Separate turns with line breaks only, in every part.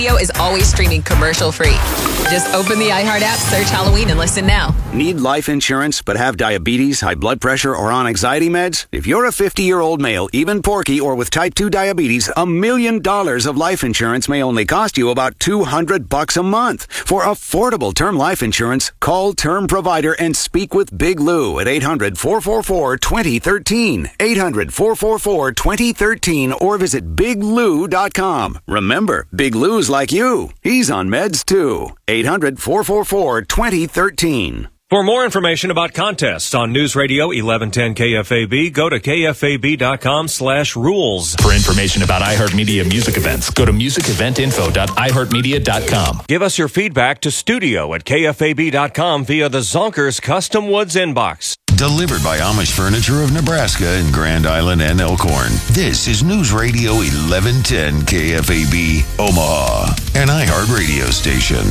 Radio is always streaming commercial-free. Just open the iHeart app, search Halloween, and listen now.
Need life insurance but have diabetes, high blood pressure, or on anxiety meds? If you're a 50-year-old male, even porky, or with type 2 diabetes, $1 million of life insurance may only cost you about $200 a month. For affordable term life insurance, call Term Provider and speak with Big Lou at 800-444-2013. 800-444-2013 or visit biglou.com. Remember, Big Lou's like you. He's on meds too. 800-444-2013.
For more information about contests on News Radio 1110 KFAB, go to kfab.com/rules.
For information about iHeartMedia music events, go to musiceventinfo.iheartmedia.com.
Give us your feedback to studio@kfab.com via the Zonkers Custom Woods inbox.
Delivered by Amish Furniture of Nebraska in Grand Island and Elkhorn. This is News Radio 1110 KFAB, Omaha, an iHeart radio station.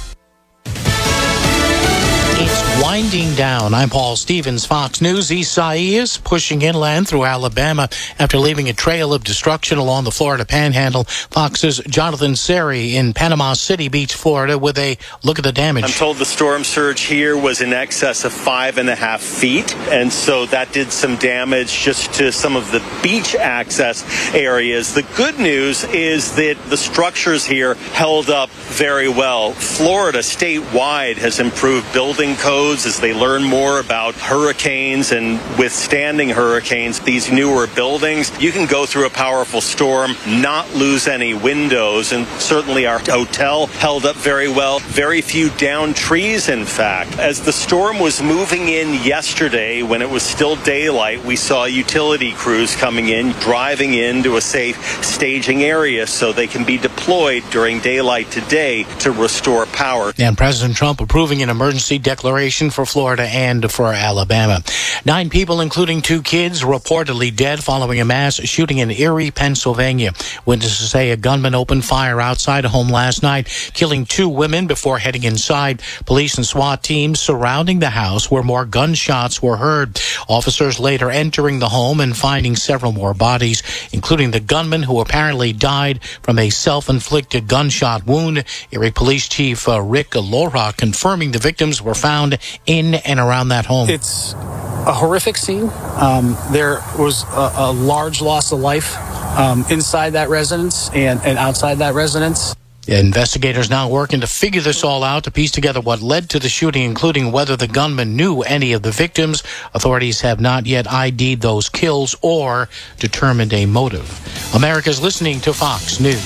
It's winding down. I'm Paul Stevens, Fox News. Isaias pushing inland through Alabama after leaving a trail of destruction along the Florida Panhandle. Fox's Jonathan Seri in Panama City Beach, Florida, with a look at the damage.
I'm told the storm surge here was in excess of 5.5 feet, and so that did some damage just to some of the beach access areas. The good news is that the structures here held up very well. Florida statewide has improved building codes as they learn more about hurricanes and withstanding hurricanes. These newer buildings, you can go through a powerful storm, not lose any windows, and certainly our hotel held up very well. Very few downed trees, in fact. As the storm was moving in yesterday, when it was still daylight, we saw utility crews coming in, driving into a safe staging area so they can be deployed during daylight today to restore power.
And President Trump approving an emergency declaration for Florida and for Alabama. 9 people, including 2 kids, reportedly dead following a mass shooting in Erie, Pennsylvania. Witnesses say a gunman opened fire outside a home last night, killing 2 women before heading inside. Police and SWAT teams surrounding the house where more gunshots were heard. Officers later entering the home and finding several more bodies, including the gunman who apparently died from a self-inflicted gunshot wound. Erie Police Chief Rick Lora confirming the victims were found in and around that home.
It's a horrific scene. There was a large loss of life inside that residence and outside that residence.
Investigators now working to figure this all out, to piece together what led to the shooting, including whether the gunman knew any of the victims. Authorities have not yet ID'd those kills or determined a motive. America's listening to Fox News.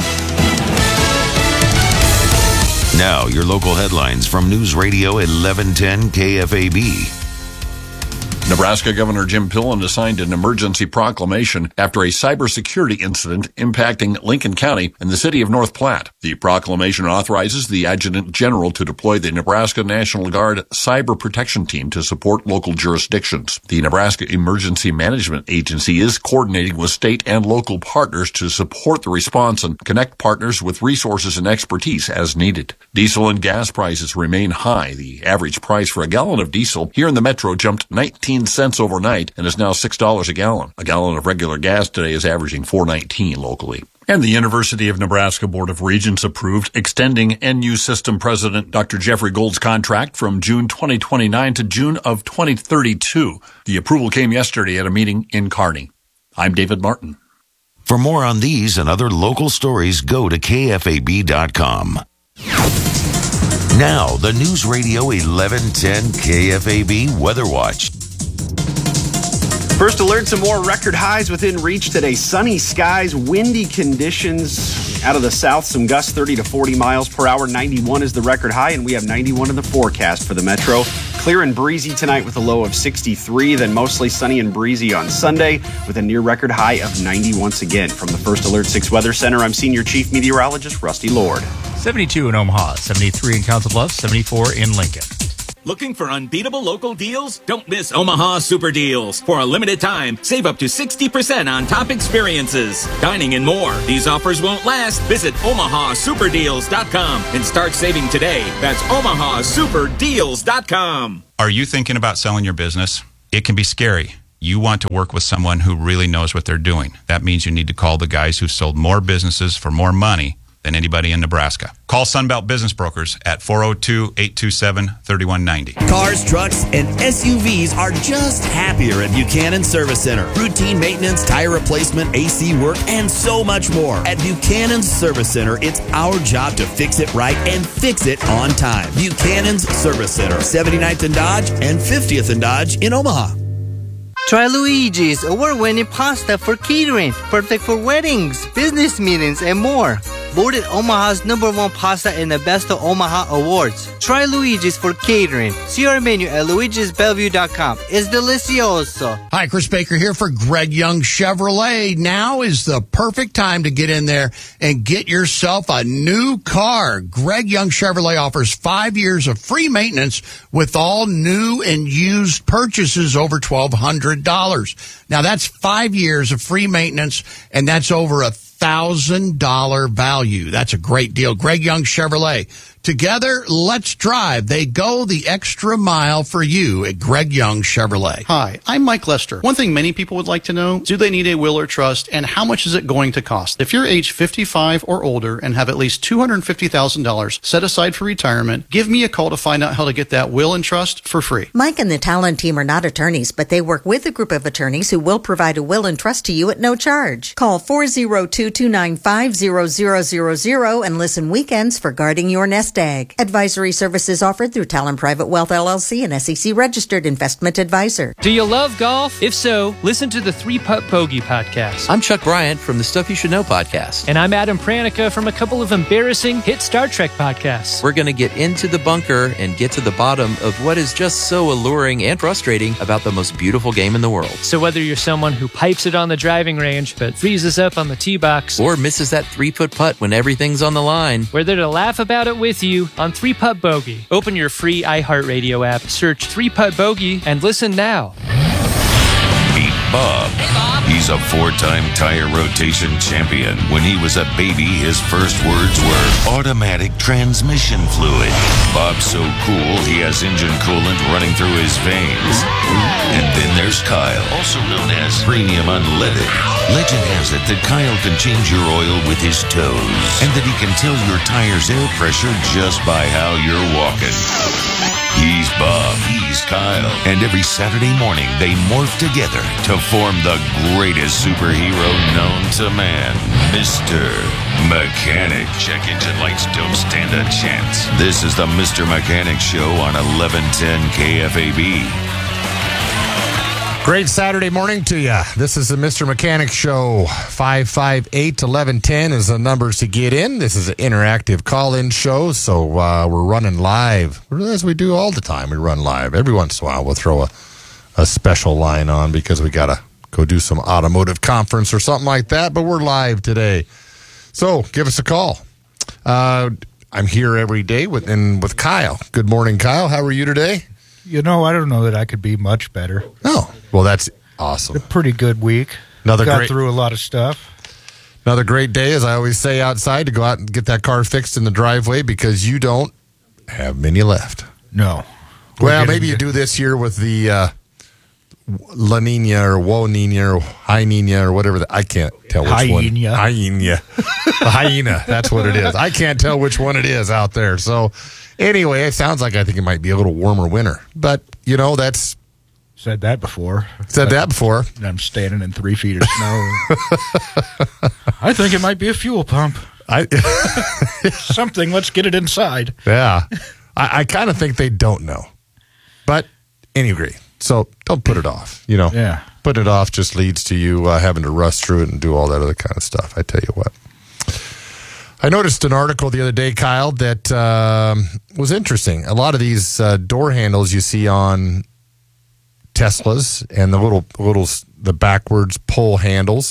Now, your local headlines from News Radio 1110 KFAB.
Nebraska Governor Jim Pillen has signed an emergency proclamation after a cybersecurity incident impacting Lincoln County and the city of North Platte. The proclamation authorizes the Adjutant General to deploy the Nebraska National Guard Cyber Protection Team to support local jurisdictions. The Nebraska Emergency Management Agency is coordinating with state and local partners to support the response and connect partners with resources and expertise as needed. Diesel and gas prices remain high. The average price for a gallon of diesel here in the metro jumped 19 cents overnight and is now $6 a gallon. A gallon of regular gas today is averaging $4.19 locally. And the University of Nebraska Board of Regents approved extending NU System President Dr. Jeffrey Gold's contract from June 2029 to June of 2032. The approval came yesterday at a meeting in Kearney. I'm David Martin.
For more on these and other local stories, go to kfab.com. Now, the News Radio 1110 KFAB Weather Watch.
First alert, some more record highs within reach today. Sunny skies, windy conditions out of the south, some gusts 30 to 40 miles per hour. 91 is the record high, and we have 91 in the forecast for the metro. Clear and breezy tonight with a low of 63, then mostly sunny and breezy on Sunday with a near record high of 90 once again. From the First Alert 6 Weather Center, I'm Senior Chief Meteorologist Rusty Lord.
72 in Omaha, 73 in Council Bluffs, 74 in Lincoln.
Looking for unbeatable local deals? Don't miss Omaha Super Deals. For a limited time, save up to 60% on top experiences, dining, and more. These offers won't last. Visit OmahaSuperDeals.com and start saving today. That's OmahaSuperDeals.com.
Are you thinking about selling your business? It can be scary. You want to work with someone who really knows what they're doing. That means you need to call the guys who sold more businesses for more money than anybody in Nebraska. Call Sunbelt Business Brokers at 402-827-3190.
Cars, trucks, and SUVs are just happier at Buchanan Service Center. Routine maintenance, tire replacement, AC work, and so much more. At Buchanan's Service Center, it's our job to fix it right and fix it on time. Buchanan's Service Center, 79th and Dodge and 50th and Dodge in Omaha.
Try Luigi's award-winning pasta for catering, perfect for weddings, business meetings, and more. Voted Omaha's #1 pasta in the Best of Omaha Awards. Try Luigi's for catering. See our menu at luigisbellevue.com. It's delicioso.
Hi, Chris Baker here for Greg Young Chevrolet. Now is the perfect time to get in there and get yourself a new car. Greg Young Chevrolet offers 5 years of free maintenance with all new and used purchases over $1,200. Now, that's 5 years of free maintenance, and that's over $1,000 value. That's a great deal. Greg Young Chevrolet. Together, let's drive. They go the extra mile for you at Greg Young Chevrolet.
Hi, I'm Mike Lester. One thing many people would like to know, do they need a will or trust, and how much is it going to cost? If you're age 55 or older and have at least $250,000 set aside for retirement, give me a call to find out how to get that will and trust for free.
Mike and the Talon team are not attorneys, but they work with a group of attorneys who will provide a will and trust to you at no charge. Call 402-295-0000 and listen weekends for Guarding Your Nest Egg. Advisory services offered through Talon Private Wealth LLC, an SEC registered investment advisor.
Do you love golf? If so, listen to the 3-Putt Bogey podcast.
I'm Chuck Bryant from the Stuff You Should Know podcast.
And I'm Adam Pranica from a couple of embarrassing hit Star Trek podcasts.
We're going to get into the bunker and get to the bottom of what is just so alluring and frustrating about the most beautiful game in the world.
So whether you're someone who pipes it on the driving range but freezes up on the tee box,
or misses that 3-foot putt when everything's on the line,
we're there to laugh about it with you on 3-Putt Bogey. Open your free iHeartRadio app, search 3-Putt Bogey, and listen now.
Meet Bob. He's a 4-time tire rotation champion. When he was a baby, his first words were automatic transmission fluid. Bob's so cool, he has engine coolant running through his veins. And then there's Kyle, also known as Premium Unleaded. Legend has it that Kyle can change your oil with his toes, and that he can tell your tire's air pressure just by how you're walking. He's Bob, he's Kyle, and every Saturday morning they morph together to form the greatest superhero known to man, Mr. Mechanic. Check engine lights don't stand a chance. This is the Mr. Mechanic Show on 1110 KFAB.
Great Saturday morning to you. This is the Mr. Mechanic Show. 558-1110 is the numbers to get in. This is an interactive call-in show, so we're running live. As we do all the time, we run live. Every once in a while, we'll throw a special line on because we got to go do some automotive conference or something like that, but we're live today. So give us a call. I'm here every day with Kyle. Good morning, Kyle. How are you today?
You know, I don't know that I could be much better.
Oh, well, that's awesome.
A pretty good week. Got through a lot of stuff.
Another great day, as I always say, outside to go out and get that car fixed in the driveway because you don't have many left.
No.
Well, maybe you do this year with the La Nina or Woe Nina or High Nina or whatever. I can't tell which one. Hyena. The hyena. That's what it is. I can't tell which one it is out there. So anyway, it sounds like I think it might be a little warmer winter. But, you know, that's...
Said that before.
And
I'm standing in 3 feet of snow. I think it might be a fuel pump. Something. Let's get it inside.
Yeah. I kind of think they don't know. But anyway, so don't put it off. You know,
yeah.
Putting it off just leads to you having to rush through it and do all that other kind of stuff. I tell you what. I noticed an article the other day, Kyle, that was interesting. A lot of these door handles you see on Teslas and the backwards pull handles,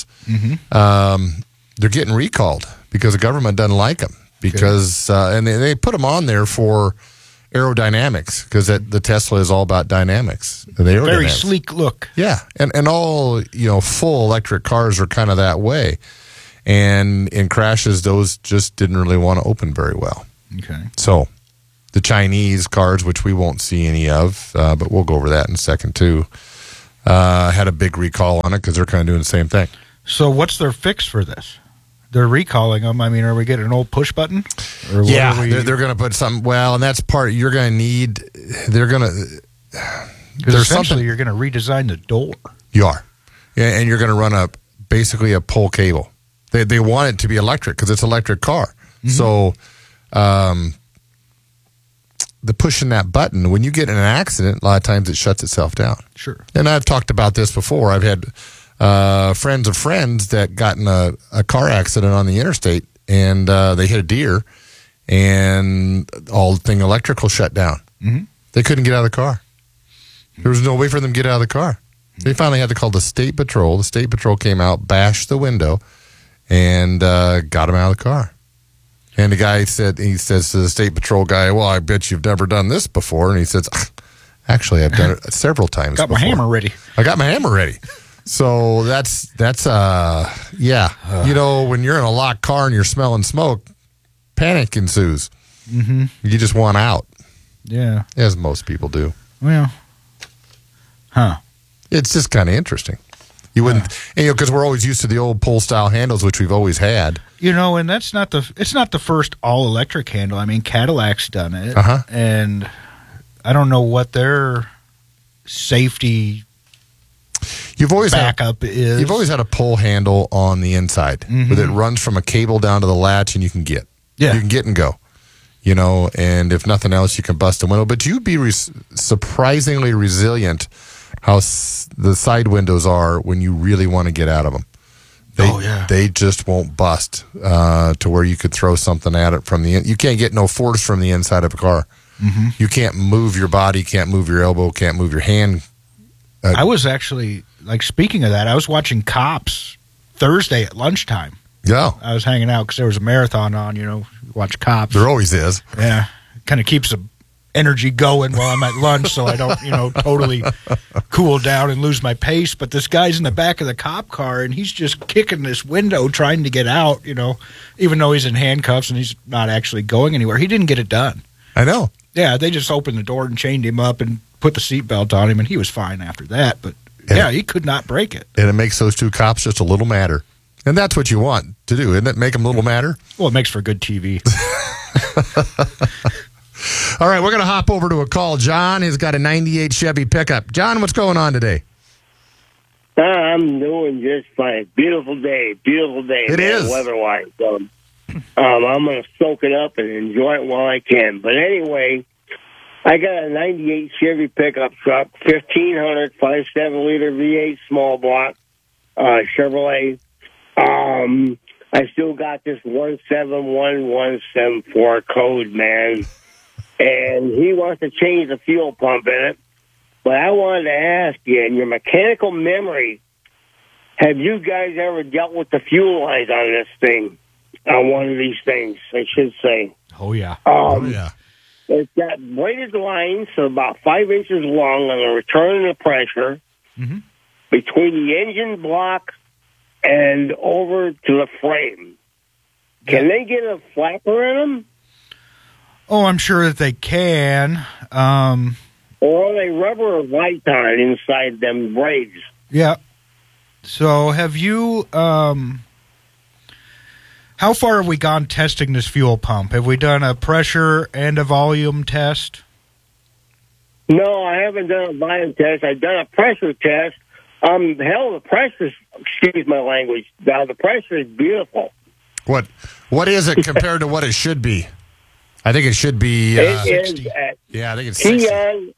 they're getting recalled because the government doesn't like them. Because and they put them on there for aerodynamics because the Tesla is all about dynamics.
Very sleek look.
Yeah, and all full electric cars are kind of that way. And in crashes, those just didn't really want to open very well.
Okay.
So the Chinese cars, which we won't see any of, but we'll go over that in a second too, had a big recall on it because they're kind of doing the same thing.
So what's their fix for this? they're recalling them. I mean, are we getting an old push button? Or what
Yeah,
are we-
they're going to put something. Well, and that's part you're going to need. They're going to.
Because
There's
essentially
something
you're going to redesign the door.
you are, yeah, and you're going to run basically a pole cable. They want it to be electric because it's an electric car.
Mm-hmm.
So, the pushing that button when you get in an accident, a lot of times it shuts itself down.
Sure.
And I've talked about this before. I've had friends of friends that got in a car accident on the interstate, and they hit a deer, and all the thing electrical shut down.
Mm-hmm.
They couldn't get out of the car. There was no way for them to get out of the car. They finally had to call the State Patrol. The State Patrol came out, bashed the window, and got them out of the car. And the guy says to the State Patrol guy, well, I bet you've never done this before. And he says, actually, I've done it several times
Got
before.
my hammer ready.
I got my hammer ready. So that's yeah. You know, when you're in a locked car and you're smelling smoke, panic ensues.
Mm-hmm.
You just want out,
Yeah.
as most people do.
Well. Huh.
It's just kind of interesting. You wouldn't, because we're always used to the old pull style handles, which we've always had.
You know, and it's not the first all electric handle. I mean, Cadillac's done it, and I don't know what their safety
You've always
backup is.
You've always had a pull handle on the inside, where it runs from a cable down to the latch, and you can get, you can get and go. You know, and if nothing else, you can bust a window. But you'd be surprisingly resilient. How the side windows are when you really want to get out of them. They just won't bust to where you could throw something at it from the you can't get no force from the inside of a car.
Mm-hmm.
You can't move your body, can't move your elbow, can't move your hand.
I was actually, speaking of that, I was watching Cops Thursday at lunchtime.
Yeah.
I was hanging out because there was a marathon on, watch Cops.
There always is.
Yeah. Kind of keeps the energy going while I'm at lunch so I don't, totally cool down and lose my pace. But this guy's in the back of the cop car, and he's just kicking this window trying to get out, even though he's in handcuffs and he's not actually going anywhere. He didn't get it done.
I know.
Yeah, they just opened the door and chained him up and put the seatbelt on him, and he was fine after that. But, he could not break it.
And it makes those two cops just a little madder. And that's what you want to do, isn't it? Make them a little madder?
Well, it makes for good TV.
All right, we're going to hop over to a call. John has got a 98 Chevy pickup. John, what's going on today?
I'm doing just fine. Beautiful day.
It is.
Weather-wise. I'm going to soak it up and enjoy it while I can. But anyway, I got a 98 Chevy pickup truck, 1500, 5.7-liter V8 small block, Chevrolet. I still got this 171174 code, man. And he wants to change the fuel pump in it. But I wanted to ask you, in your mechanical memory, have you guys ever dealt with the fuel lines on this thing? On one of these things, I should say.
Oh, yeah.
It's got braided lines, so about 5 inches long on the return of the pressure between the engine block and over to the frame. Can they get a flapper in them?
Oh, I'm sure that they can.
Or are they rubber or Viton inside them braids?
Yeah. So have you, how far have we gone testing this fuel pump? Have we done a pressure and a volume test?
No, I haven't done a volume test. I've done a pressure test. The pressure, excuse my language, now the pressure is beautiful.
What is it compared to what it should be? I think it should be 60. Yeah, I think it's 60.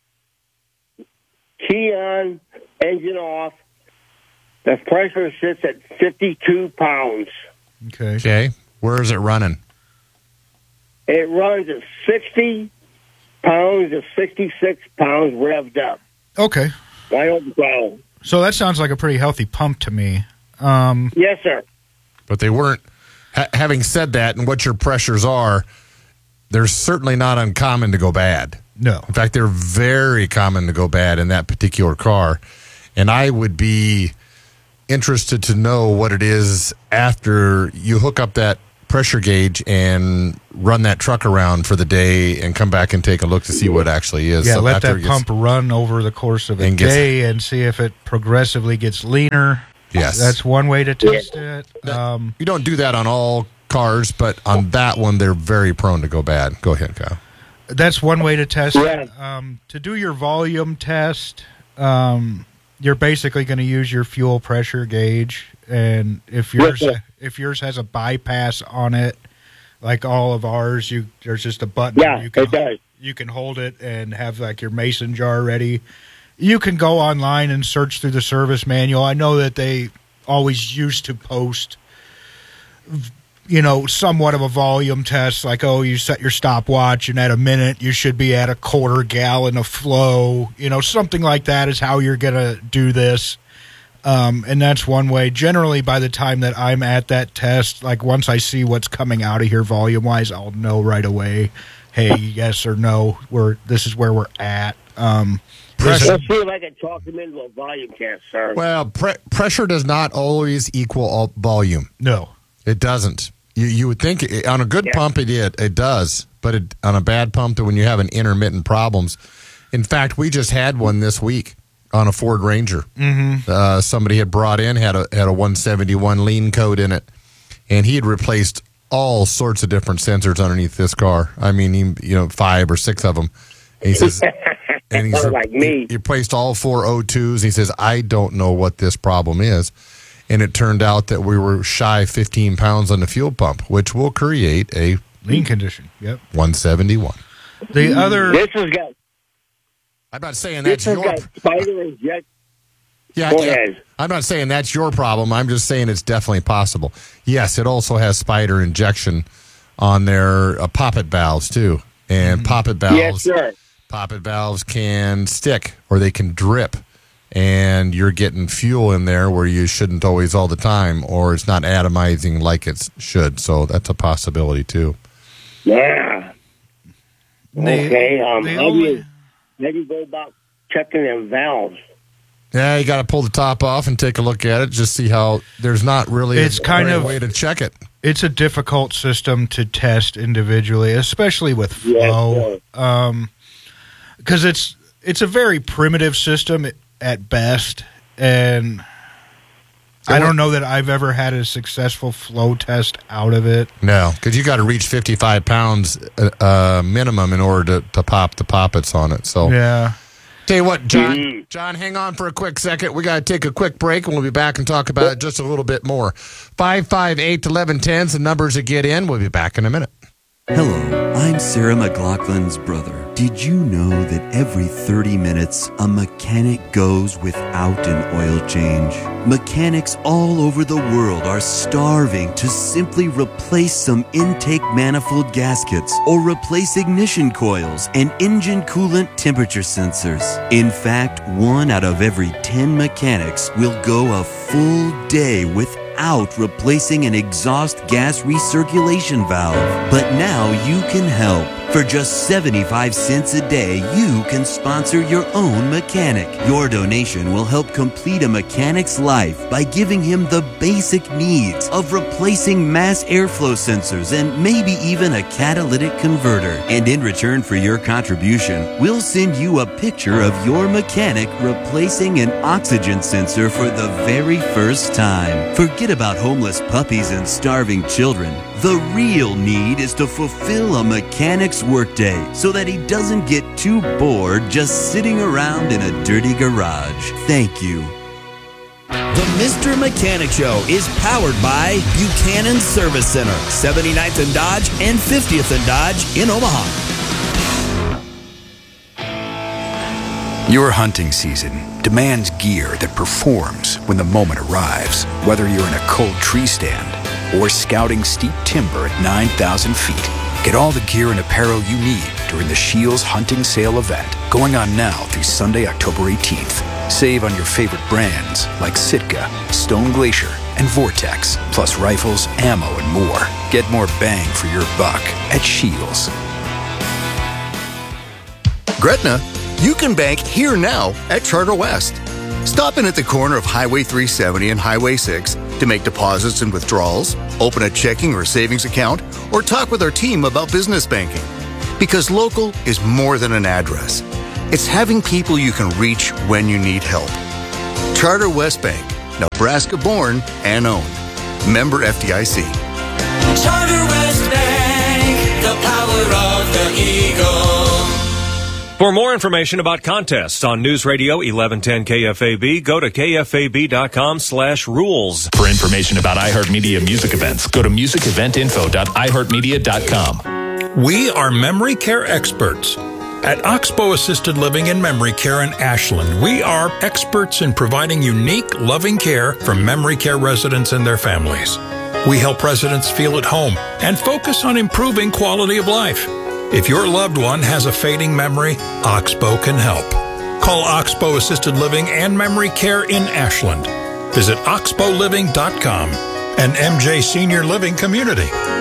Key-on, engine off. The pressure sits at 52 pounds.
Okay. Where is it running?
It runs at 60 pounds to 66 pounds revved up.
Okay.
Wide open throttle.
So that sounds like a pretty healthy pump to me.
Yes, sir.
But they weren't. Having said that, and what your pressures are, they're certainly not uncommon to go bad.
No.
In fact, they're very common to go bad in that particular car. And I would be interested to know what it is after you hook up that pressure gauge and run that truck around for the day and come back and take a look to see what it actually is.
Yeah,
so
let that pump run over the course of a day and see if it progressively gets leaner.
Yes.
That's one way to test it.
You don't do that on all cars, but on that one, they're very prone to go bad. Go ahead, Kyle.
That's one way to test it. To do your volume test, you're basically going to use your fuel pressure gauge, and if yours has a bypass on it, like all of ours, there's just a button.
Yeah, it does.
You can hold it and have like your mason jar ready. You can go online and search through the service manual. I know that they always used to post, somewhat of a volume test, like, you set your stopwatch and at a minute you should be at a 1/4 gallon of flow. Something like that is how you're going to do this. And that's one way. Generally, by the time that I'm at that test, like once I see what's coming out of here volume-wise, I'll know right away, hey, yes or no, this is where we're at.
Let's see if I can talk them into a volume test, sir.
Well, pressure does not always equal volume.
No.
It doesn't. You would think on a good pump it does, but on a bad pump, when you have an intermittent problems. In fact, we just had one this week on a Ford Ranger. Mm-hmm. Somebody had brought in, had a 171 lean code in it, and he had replaced all sorts of different sensors underneath this car. I mean, 5 or 6 of them. And he says, and he's
like me.
He replaced all 4 O2s. He says, I don't know what this problem is. And it turned out that we were shy 15 pounds on the fuel pump, which will create a
lean condition. Yep.
171.
The other.
This has got.
I'm not saying that's your.
Got spider inject.
Yeah,
Go ahead.
I'm not saying that's your problem. I'm just saying it's definitely possible. Yes, it also has spider injection on their poppet valves too, and poppet valves.
Yes, sir.
Poppet valves can stick or they can drip, and you're getting fuel in there where you shouldn't always all the time, or it's not atomizing like it should. So that's a possibility too.
Yeah. Okay. How do you go about checking them valves?
Yeah, you got to pull the top off and take a look at it. Just see how there's not really a way to check it.
It's a difficult system to test individually, especially with flow, because it's a very primitive system at best, and I don't know that I've ever had a successful flow test out of it.
No, because you got to reach 55 pounds minimum in order to pop the poppets on it. So
yeah.
Tell you what, John, hang on for a quick second. We got to take a quick break, and we'll be back and talk about it just a little bit more. 558-1110 is the numbers to get in. We'll be back in a minute.
Hello, I'm Sarah McLaughlin's brother. Did you know that every 30 minutes, a mechanic goes without an oil change? Mechanics all over the world are starving to simply replace some intake manifold gaskets or replace ignition coils and engine coolant temperature sensors. In fact, 1 out of every 10 mechanics will go a full day without replacing an exhaust gas recirculation valve. But now you can help. For just 75 cents a day, you can sponsor your own mechanic. Your donation will help complete a mechanic's life by giving him the basic needs of replacing mass airflow sensors and maybe even a catalytic converter. And in return for your contribution, we'll send you a picture of your mechanic replacing an oxygen sensor for the very first time. Forget about homeless puppies and starving children. The real need is to fulfill a mechanic's workday so that he doesn't get too bored just sitting around in a dirty garage. Thank you.
The Mr. Mechanic Show is powered by Buchanan Service Center, 79th and Dodge and 50th and Dodge in Omaha.
Your hunting season demands gear that performs when the moment arrives. Whether you're in a cold tree stand or scouting steep timber at 9,000 feet, get all the gear and apparel you need during the Scheels Hunting Sale event, going on now through Sunday, October 18th. Save on your favorite brands like Sitka, Stone Glacier, and Vortex, plus rifles, ammo, and more. Get more bang for your buck at Scheels.
Gretna, you can bank here now at Charter West. Stop in at the corner of Highway 370 and Highway 6 to make deposits and withdrawals, open a checking or savings account, or talk with our team about business banking. Because local is more than an address. It's having people you can reach when you need help. Charter West Bank, Nebraska born and owned. Member FDIC.
Charter West Bank, the power of the Eagle.
For more information about contests on News Radio 1110 KFAB, go to kfab.com/rules.
For information about iHeartMedia music events, go to musiceventinfo.iheartmedia.com.
We are memory care experts. At Oxbow Assisted Living and Memory Care in Ashland, we are experts in providing unique, loving care for memory care residents and their families. We help residents feel at home and focus on improving quality of life. If your loved one has a fading memory, Oxbow can help. Call Oxbow Assisted Living and Memory Care in Ashland. Visit oxbowliving.com, an MJ Senior Living community.